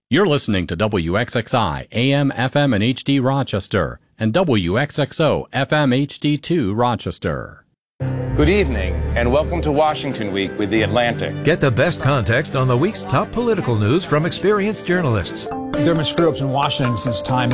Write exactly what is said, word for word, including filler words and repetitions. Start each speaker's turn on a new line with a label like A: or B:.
A: You're listening to W X X I, A M, F M, and H D Rochester, and W X X O, F M, H D two Rochester.
B: Good evening, and welcome to Washington Week with The Atlantic.
C: Get the best context on the week's top political news from experienced journalists.
D: There have been screw-ups in Washington since time